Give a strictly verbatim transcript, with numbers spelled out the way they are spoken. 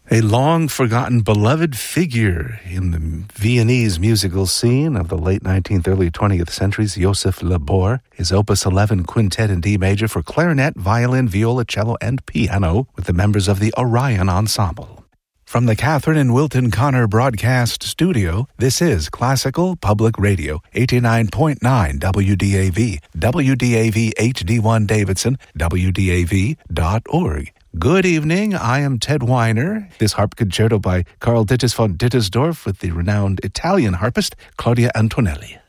A long-forgotten beloved figure in the Viennese musical scene of the late nineteenth, early twentieth centuries, Joseph Labor, his Opus eleven Quintet in D major for clarinet, violin, viola, cello, and piano with the members of the Orion Ensemble. From the Catherine and Wilton Connor Broadcast Studio, this is Classical Public Radio, eighty-nine point nine W D A V, W D A V H D one Davidson, W D A V dot org. Good evening, I am Ted Weiner. This harp concerto by Carl Dittus von Dittersdorf with the renowned Italian harpist Claudia Antonelli.